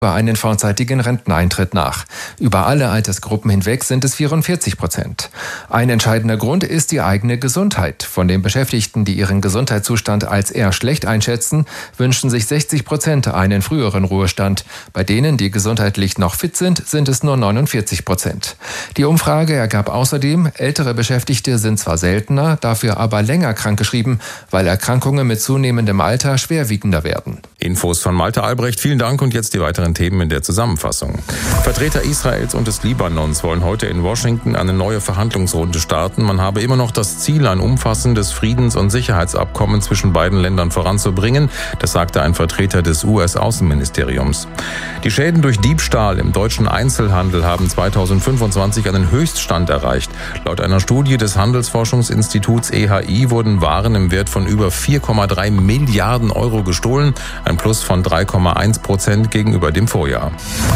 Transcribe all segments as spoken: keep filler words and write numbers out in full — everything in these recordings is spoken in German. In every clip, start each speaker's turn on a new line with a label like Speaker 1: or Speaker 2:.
Speaker 1: über einen vorzeitigen Renteneintritt nach. Über alle Altersgruppen hinweg sind es vierundvierzig Prozent. Ein entscheidender Grund ist die eigene Gesundheit. Von den Beschäftigten, die ihren Gesundheitszustand als eher schlecht einschätzen, wünschen sich sechzig Prozent einen früheren Ruhestand. Bei denen, die gesundheitlich noch fit sind, sind es nur neunundvierzig Prozent. Die Umfrage ergab außerdem, ältere Beschäftigte sind zwar seltener, dafür aber länger krankgeschrieben, weil Erkrankungen mit zunehmendem Alter schwerwiegender werden.
Speaker 2: Infos von Malte Albrecht. Vielen Dank und jetzt die weiteren Themen in der Zusammenfassung. Vertreter Israels und des Libanons wollen heute in Washington eine neue Verhandlungsrunde starten. Man habe immer noch das Ziel, ein umfassendes Friedens- und Sicherheitsabkommen zwischen beiden Ländern voranzubringen. Das sagte ein Vertreter des U S-Außenministeriums. Die Schäden durch Diebstahl im deutschen Einzelhandel haben zweitausendfünfundzwanzig einen Höchststand erreicht. Laut einer Studie des Handelsforschungsinstituts E H I wurden Waren im Wert von über vier Komma drei Milliarden Euro gestohlen, ein Plus von drei Komma eins Prozent gegenüber dem Vorjahr.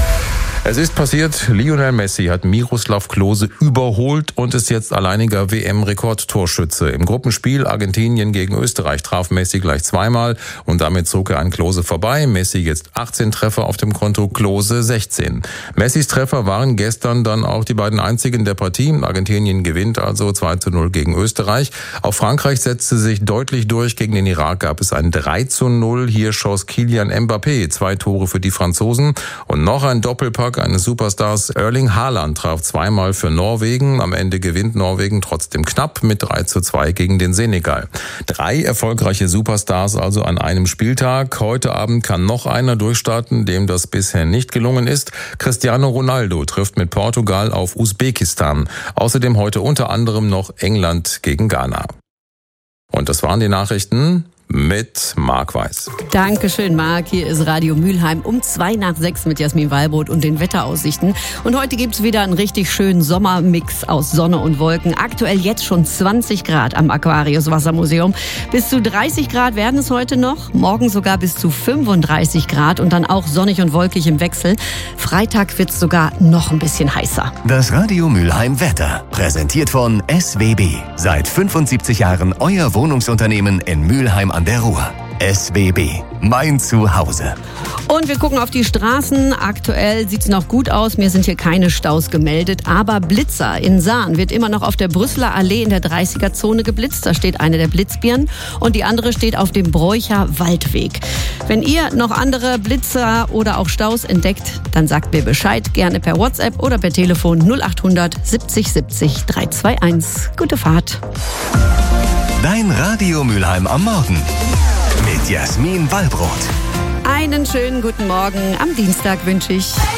Speaker 2: Es ist passiert, Lionel Messi hat Miroslav Klose überholt und ist jetzt alleiniger W M-Rekordtorschütze. Im Gruppenspiel Argentinien gegen Österreich traf Messi gleich zweimal und damit zog er an Klose vorbei. Messi jetzt achtzehn Treffer auf dem Konto, Klose sechzehn. Messis Treffer waren gestern dann auch die beiden einzigen der Partie. Argentinien gewinnt also zwei zu null gegen Österreich. Auch Frankreich setzte sich deutlich durch. Gegen den Irak gab es ein drei zu null. Hier schoss Kylian Mbappé zwei Tore für die Franzosen und noch ein Doppelpack eines Superstars. Erling Haaland traf zweimal für Norwegen. Am Ende gewinnt Norwegen trotzdem knapp mit drei zu zwei gegen den Senegal. Drei erfolgreiche Superstars also an einem Spieltag. Heute Abend kann noch einer durchstarten, dem das bisher nicht gelungen ist. Cristiano Ronaldo trifft mit Portugal auf Usbekistan. Außerdem heute unter anderem noch England gegen Ghana. Und das waren die Nachrichten mit Marc Weiß.
Speaker 3: Dankeschön, Marc. Hier ist Radio Mülheim um zwei nach sechs mit Jasmin Wallbrot und den Wetteraussichten. Und heute gibt's wieder einen richtig schönen Sommermix aus Sonne und Wolken. Aktuell jetzt schon zwanzig Grad am Aquarius Wassermuseum. Bis zu dreißig Grad werden es heute noch. Morgen sogar bis zu fünfunddreißig Grad und dann auch sonnig und wolkig im Wechsel. Freitag wird's sogar noch ein bisschen heißer.
Speaker 4: Das Radio Mülheim Wetter. Präsentiert von S W B. Seit fünfundsiebzig Jahren euer Wohnungsunternehmen in Mülheim an der Ruhr. S W B. Mein Zuhause.
Speaker 3: Und wir gucken auf die Straßen. Aktuell sieht's noch gut aus. Mir sind hier keine Staus gemeldet. Aber Blitzer in Sahn wird immer noch auf der Brüsseler Allee in der dreißiger-Zone geblitzt. Da steht eine der Blitzbirnen und die andere steht auf dem Bräucher Waldweg. Wenn ihr noch andere Blitzer oder auch Staus entdeckt, dann sagt mir Bescheid. Gerne per WhatsApp oder per Telefon null achthundert siebzig siebzig dreihunderteinundzwanzig. Gute Fahrt.
Speaker 4: Dein Radio Mülheim am Morgen mit Jasmin Wallbrot.
Speaker 3: Einen schönen guten Morgen am Dienstag wünsche ich.